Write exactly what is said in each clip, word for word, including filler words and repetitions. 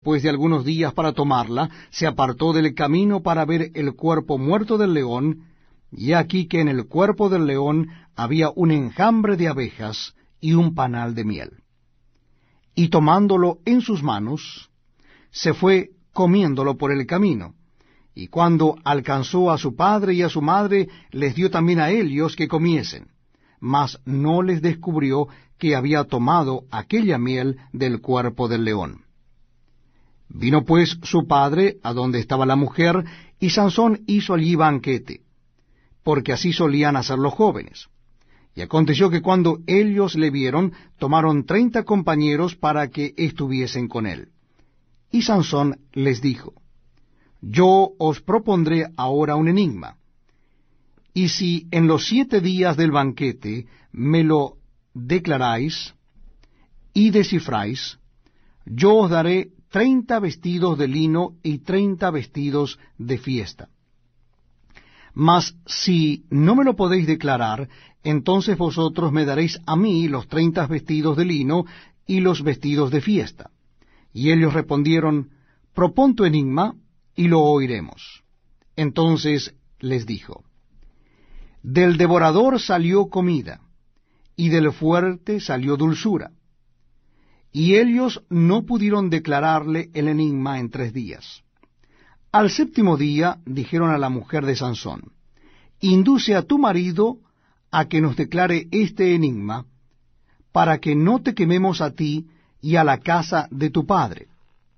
después de algunos días para tomarla, se apartó del camino para ver el cuerpo muerto del león, y aquí que en el cuerpo del león había un enjambre de abejas y un panal de miel. Y tomándolo en sus manos, se fue comiéndolo por el camino, y cuando alcanzó a su padre y a su madre, les dio también a ellos que comiesen, mas no les descubrió que había tomado aquella miel del cuerpo del león. Vino pues su padre a donde estaba la mujer, y Sansón hizo allí banquete, porque así solían hacer los jóvenes. Y aconteció que cuando ellos le vieron, tomaron treinta compañeros para que estuviesen con él. Y Sansón les dijo: Yo os propondré ahora un enigma, y si en los siete días del banquete me lo declaráis y descifráis, yo os daré treinta vestidos de lino y treinta vestidos de fiesta. Mas si no me lo podéis declarar, entonces vosotros me daréis a mí los treinta vestidos de lino y los vestidos de fiesta. Y ellos respondieron: Propón tu enigma, y lo oiremos. Entonces les dijo: Del devorador salió comida, y del fuerte salió dulzura. Y ellos no pudieron declararle el enigma en tres días. Al séptimo día dijeron a la mujer de Sansón: Induce a tu marido a que nos declare este enigma, para que no te quememos a ti y a la casa de tu padre.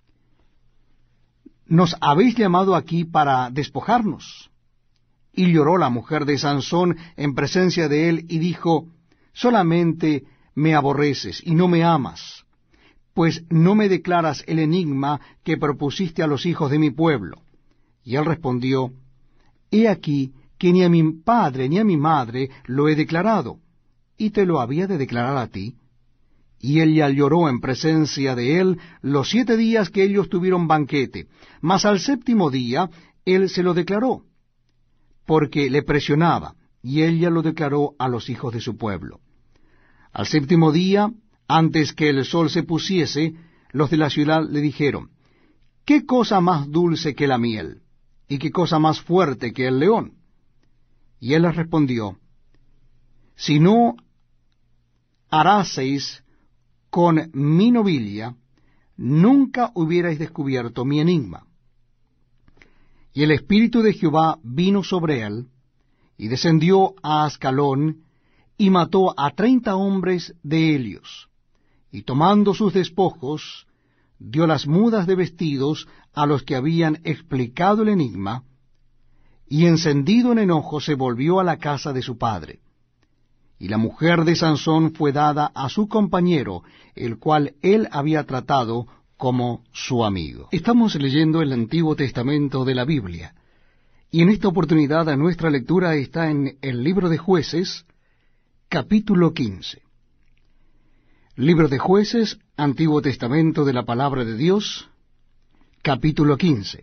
¿Nos habéis llamado aquí para despojarnos? Y lloró la mujer de Sansón en presencia de él, y dijo: Solamente me aborreces y no me amas, pues no me declaras el enigma que propusiste a los hijos de mi pueblo. Y él respondió: He aquí que ni a mi padre ni a mi madre lo he declarado, y te lo había de declarar a ti. Y ella lloró en presencia de él los siete días que ellos tuvieron banquete, mas al séptimo día él se lo declaró, porque le presionaba, y ella lo declaró a los hijos de su pueblo. Al séptimo día, antes que el sol se pusiese, los de la ciudad le dijeron: ¿Qué cosa más dulce que la miel? ¿Y qué cosa más fuerte que el león? Y él les respondió: Si no haraseis con mi novilla, nunca hubierais descubierto mi enigma. Y el Espíritu de Jehová vino sobre él, y descendió a Ascalón, y mató a treinta hombres de ellos, y tomando sus despojos, dio las mudas de vestidos a los que habían explicado el enigma, y encendido en enojo se volvió a la casa de su padre. Y la mujer de Sansón fue dada a su compañero, el cual él había tratado como su amigo. Estamos leyendo el Antiguo Testamento de la Biblia, y en esta oportunidad nuestra lectura está en el libro de Jueces, capítulo quince. Libro de Jueces, Antiguo Testamento de la Palabra de Dios, capítulo quince.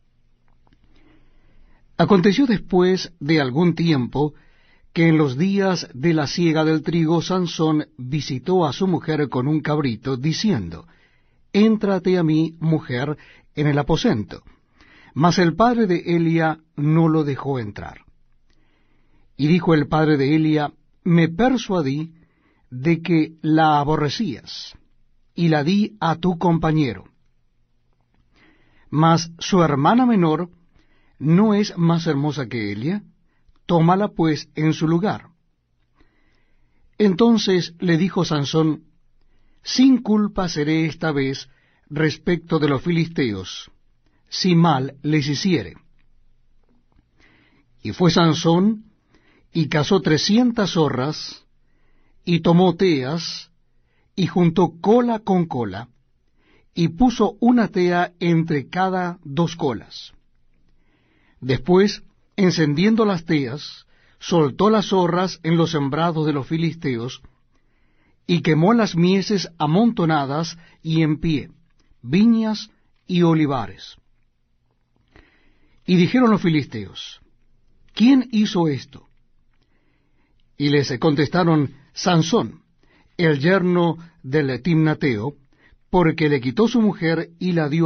Aconteció después de algún tiempo que en los días de la siega del trigo Sansón visitó a su mujer con un cabrito, diciendo: Éntrate a mí, mujer, en el aposento. Mas el padre de Elia no lo dejó entrar. Y dijo el padre de Elia: Me persuadí de que la aborrecías, y la di a tu compañero. Mas su hermana menor no es más hermosa que Elia, tómala pues en su lugar. Entonces le dijo Sansón: Sin culpa seré esta vez respecto de los filisteos, si mal les hiciere. Y fue Sansón, y cazó trescientas zorras, y tomó teas, y juntó cola con cola, y puso una tea entre cada dos colas. Después, encendiendo las teas, soltó las zorras en los sembrados de los filisteos, y quemó las mieses amontonadas y en pie, viñas y olivares. Y dijeron los filisteos: ¿Quién hizo esto? Y les contestaron: Sansón, el yerno del Timnateo, porque le quitó su mujer y la dio